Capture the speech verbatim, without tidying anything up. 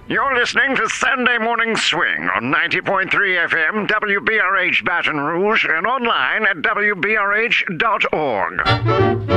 You're listening to Sunday Morning Swing on ninety point three F M, W B R H Baton Rouge, and online at W B R H dot org.